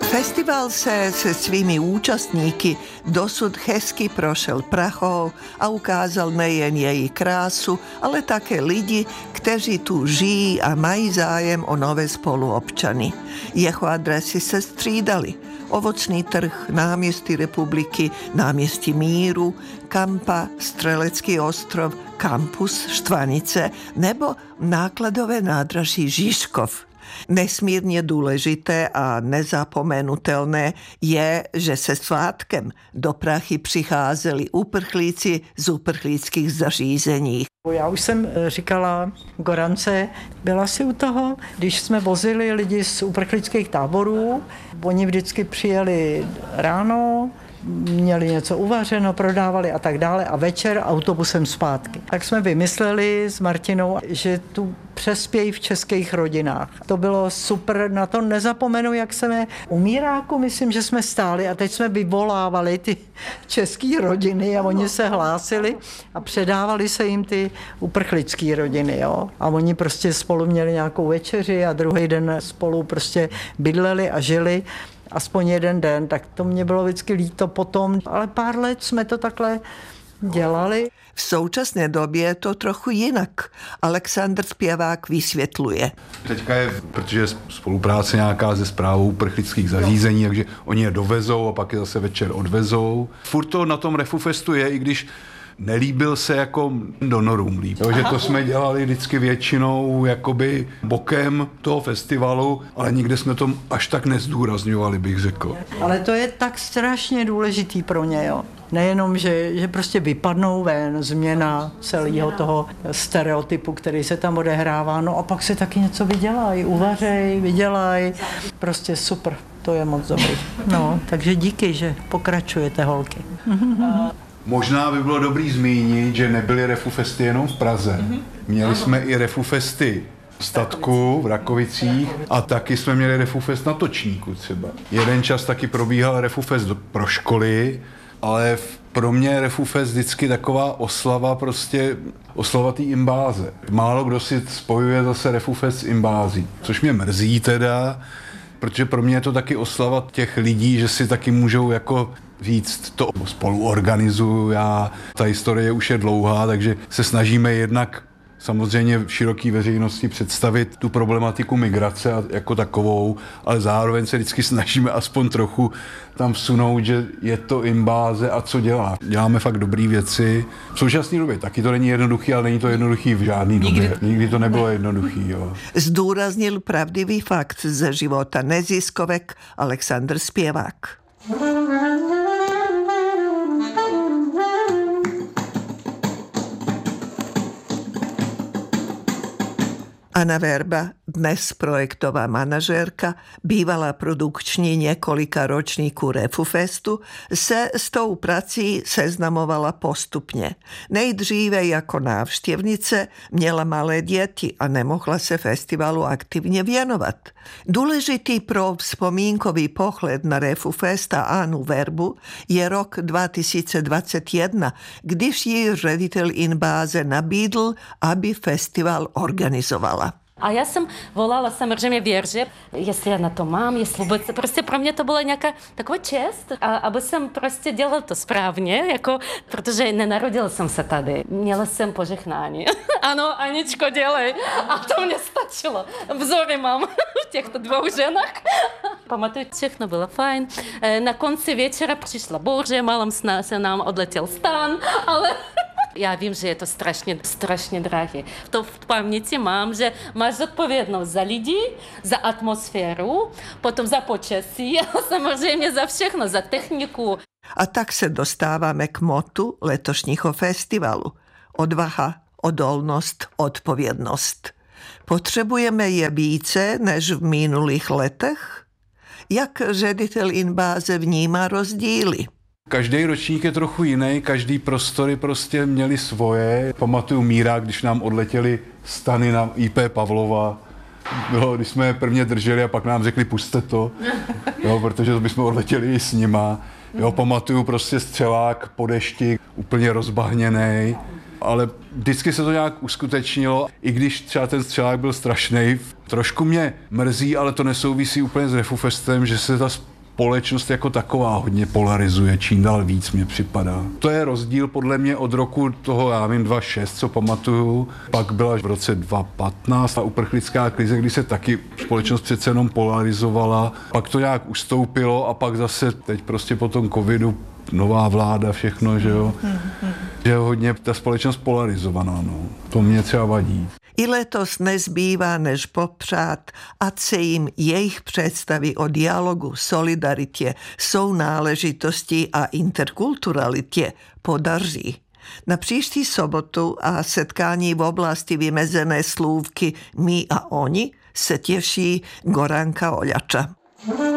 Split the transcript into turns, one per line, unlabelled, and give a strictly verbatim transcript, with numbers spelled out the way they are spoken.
Festival se se svými účastníky dosud hezky prošel Prahou a ukázal nejen její krásu, ale také lidi, kteří tu žijí a mají zájem o nové spoluobčany. Jeho adresy se střídaly. Ovocný trh, náměstí Republiky, náměstí Míru, Kampa, Strelecký ostrov, kampus Štvanice nebo nákladové nádraží Žižkov. Nesmírně důležité a nezapomenutelné je, že se svátkem do Prahy přicházeli uprchlíci z uprchlických zařízení.
Já už jsem říkala Gorance, byla si u toho, když jsme vozili lidi z uprchlických táborů, oni vždycky přijeli ráno, měli něco uvařeno, prodávali a tak dále a večer autobusem zpátky. Tak jsme vymysleli s Martinou, že tu přespějí v českých rodinách. To bylo super, na to nezapomenu, jak jsme u Míráku, myslím, že jsme stáli a teď jsme vyvolávali ty české rodiny a oni se hlásili a předávali se jim ty uprchlické rodiny. Jo? A oni prostě spolu měli nějakou večeři a druhý den spolu prostě bydleli a žili. Aspoň jeden den, tak to mě bylo vždycky líto potom, ale pár let jsme to takhle dělali.
V současné době je to trochu jinak. Aleksandr Zpěvák vysvětluje.
Teďka je, protože je spolupráce nějaká se správou uprchlických zařízení, takže oni je dovezou a pak je zase večer odvezou. Furt to na tom Refufestu je, i když nelíbil se jako donorům líp. Takže to jsme dělali vždycky většinou jakoby bokem toho festivalu, ale nikde jsme to až tak nezdůrazňovali, bych řekl.
Ale to je tak strašně důležitý pro ně, jo. Nejenom, že, že prostě vypadnou ven, změna celého toho stereotypu, který se tam odehrává, no a pak se taky něco vydělají, uvařej, vydělají. Prostě super, to je moc dobrý. No, takže díky, že pokračujete, holky.
Možná by bylo dobrý zmínit, že nebyly Refufesty jenom v Praze. Měli jsme i Refufesty v Statku, v Rakovicích a taky jsme měli Refufest na Točníku třeba. Jeden čas taky probíhal Refufest pro školy, ale pro mě Refufest vždycky taková oslava, prostě oslava té imbáze. Málo kdo si spojuje zase Refufest s imbází, což mě mrzí teda, protože pro mě je to taky oslava těch lidí, že si taky můžou jako říct, to spolu organizuju já. Ta historie už je dlouhá, takže se snažíme jednak samozřejmě v široké veřejnosti představit tu problematiku migrace jako takovou, ale zároveň se vždycky snažíme aspoň trochu tam vsunout, že je to imbáze a co dělá. Děláme fakt dobré věci. V současné době taky to není jednoduchý, ale není to jednoduchý v žádný době. Nikdy to nebylo jednoduchý. Jo.
Zdůraznil pravdivý fakt ze života neziskovek Aleksandr Zpěvák. Anna Verba, dnes projektová manažérka, bývalá produkční několika ročníků Refufestu, se s tou prací seznamovala postupně. Nejdříve jako návštěvnice, měla malé děti a nemohla se festivalu aktivně věnovat. Důležitý pro vzpomínkový pohled na Refufest a Anu Verbu je rok dva tisíce dvacet jedna, když jí ředitel Inbáze nabídl, aby festival organizovala.
A já jsem volala samozřejmě Věře, jestli já na to mám, jestli vůbec, prostě pro mě to byla nějaká taková čest, a, aby jsem prostě dělala to správně, jako, protože nenarodila jsem se tady, měla jsem požehnání. Ano, Aničko, dělej. A to mě stačilo. Vzory mám v těchto dvou ženách. Pamatuju, všechno bylo fajn. Na konci večera přišla bouře, málem se nám odletěl stan, ale... Já vím, že je to strašně, strašně drahé. To v paměti mám, že máš zodpovědnost za lidi, za atmosféru, potom za počasí a samozřejmě za všechno, za techniku.
A tak se dostáváme k motu letošního festivalu. Odvaha, odolnost, odpovědnost. Potřebujeme je více než v minulých letech? Jak ředitel Inbáze vnímá rozdíly?
Každý ročník je trochu jiný, každý prostory prostě měli svoje. Pamatuju Mírák, když nám odletěli stany na í pé Pavlova. Bylo, když jsme je prvně drželi a pak nám řekli, pusťte to, jo, protože bychom odletěli i s nima. Jo, pamatuju prostě střelák po dešti, úplně rozbahněnej. Ale vždycky se to nějak uskutečnilo, i když třeba ten střelák byl strašnej. Trošku mě mrzí, ale to nesouvisí úplně s Refufestem, že se ta společnost jako taková hodně polarizuje, čím dál víc mě připadá. To je rozdíl podle mě od roku toho, já vím, dva tisíce šest, co pamatuju. Pak byla v roce dva tisíce patnáct ta uprchlická krize, kdy se taky společnost přece jenom polarizovala. Pak to nějak ustoupilo a pak zase teď prostě po tom covidu nová vláda, všechno, že jo. Že je hodně ta společnost polarizovaná, no. To mě třeba vadí.
I letos nezbývá než popřát, ať se jim jejich představy o dialogu, solidaritě, sounáležitosti a interkulturalitě podaří. Na příští sobotu a setkání v oblasti vymezené slůvky My a oni se těší Goranka Oljača.